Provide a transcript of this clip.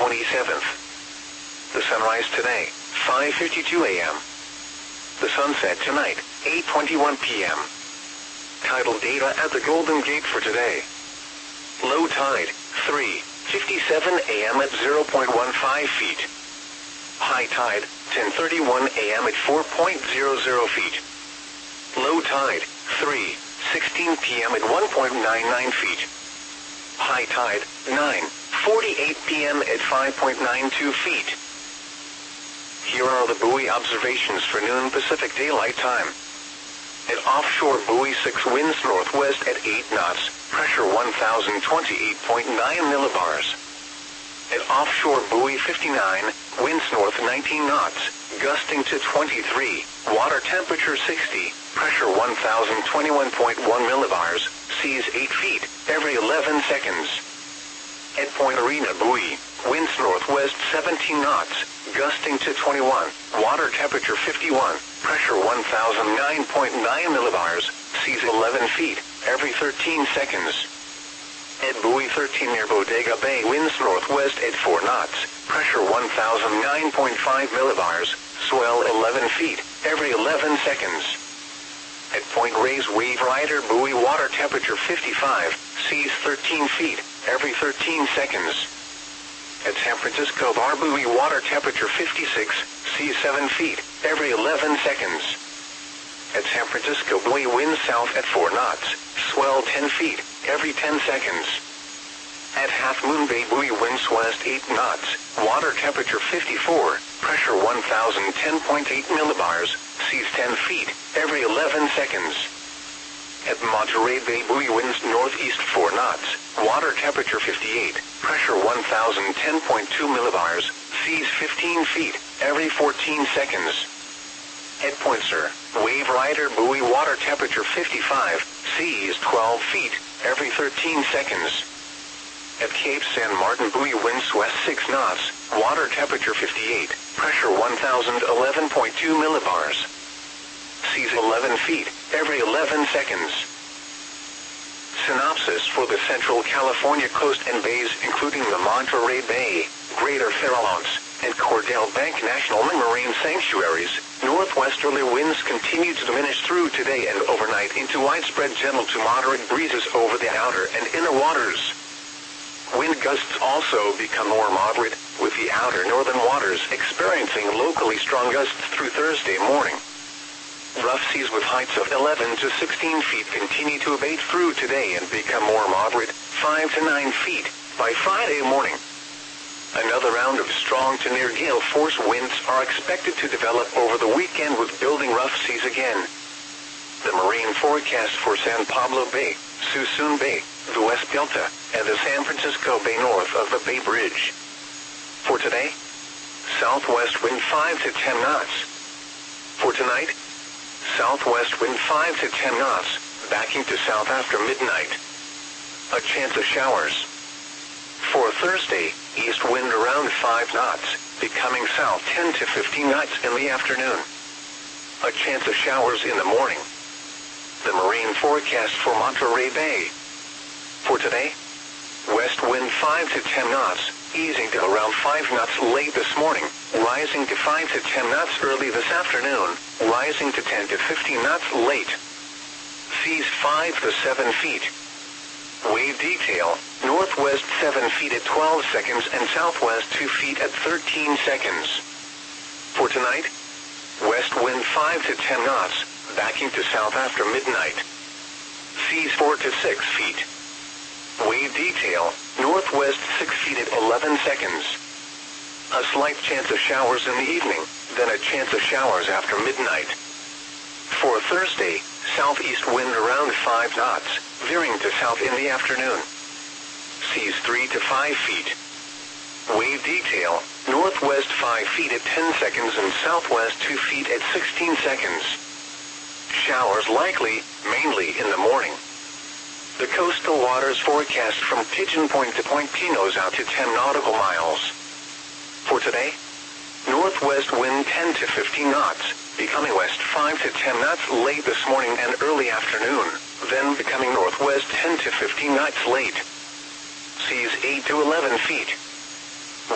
27th. The sunrise today, 5:52 a.m. The sunset tonight, 8:21 p.m. Tidal data at the Golden Gate for today. Low tide, 3:57 a.m. at 0.15 feet. High tide, 10:31 a.m. at 4.00 feet. Low tide, 3:16 p.m. at 1.99 feet. High tide, 9:48 p.m. at 5.92 feet. Here are the buoy observations for noon Pacific Daylight Time. At offshore buoy 6, winds northwest at 8 knots, pressure 1028.9 millibars. At offshore buoy 59, winds north 19 knots, gusting to 23, water temperature 60, pressure 1021.1 millibars, seas 8 feet, every 11 seconds. At Point Arena buoy, winds northwest 17 knots, gusting to 21, water temperature 51, pressure 1009.9 millibars, seas 11 feet, every 13 seconds. At buoy 13 near Bodega Bay, winds northwest at 4 knots, pressure 1009.5 millibars, swell 11 feet, every 11 seconds. At Point Reyes Wave Rider buoy, water temperature 55, seas 13 feet, every 13 seconds. At San Francisco Bar buoy, water temperature 56, seas 7 feet, every 11 seconds. At San Francisco buoy, wind south at 4 knots, swell 10 feet, every 10 seconds. At Half Moon Bay buoy, winds west 8 knots, water temperature 54, pressure 1010.8 millibars, seas 10 feet, every 11 seconds. At Monterey Bay buoy, winds northeast 4 knots, water temperature 58, pressure 1010.2 millibars, seas 15 feet, every 14 seconds. At Point Sur, Wave Rider buoy, water temperature 55, seas 12 feet, every 13 seconds. At Cape San Martin buoy, winds west 6 knots, water temperature 58, pressure 1011.2 millibars, seas 11 feet, every 11 seconds. Synopsis for the Central California coast and bays, including the Monterey Bay, Greater Farallones, and Cordell Bank National Marine Sanctuaries. Northwesterly winds continue to diminish through today and overnight into widespread gentle to moderate breezes over the outer and inner waters. Wind gusts also become more moderate, with the outer northern waters experiencing locally strong gusts through Thursday morning. Rough seas with heights of 11 to 16 feet continue to abate through today and become more moderate, 5 to 9 feet, by Friday morning. Another round of strong to near gale force winds are expected to develop over the weekend, with building rough seas again. The marine forecast for San Pablo Bay, Suisun Bay, the West Delta, and the San Francisco Bay north of the Bay Bridge. For today, southwest wind 5 to 10 knots. For tonight, southwest wind 5 to 10 knots, backing to south after midnight. A chance of showers. For Thursday, east wind around 5 knots, becoming south 10 to 15 knots in the afternoon. A chance of showers in the morning. The marine forecast for Monterey Bay. For today, west wind 5 to 10 knots, easing to around 5 knots late this morning, rising to 5 to 10 knots early this afternoon, rising to 10 to 15 knots late. Seas 5 to 7 feet. Wave detail, northwest 7 feet at 12 seconds and southwest 2 feet at 13 seconds. For tonight, west wind 5 to 10 knots, backing to south after midnight. Seas 4 to 6 feet. Wave detail, northwest 6 feet at 11 seconds. A slight chance of showers in the evening, then a chance of showers after midnight. For Thursday, southeast wind around 5 knots, veering to south in the afternoon. Seas 3 to 5 feet. Wave detail, northwest 5 feet at 10 seconds and southwest 2 feet at 16 seconds. Showers likely, mainly in the morning. The coastal waters forecast from Pigeon Point to Point Pinos out to 10 nautical miles. For today, northwest wind 10 to 15 knots, becoming west 5 to 10 knots late this morning and early afternoon, then becoming northwest 10 to 15 knots late. Seas 8 to 11 feet.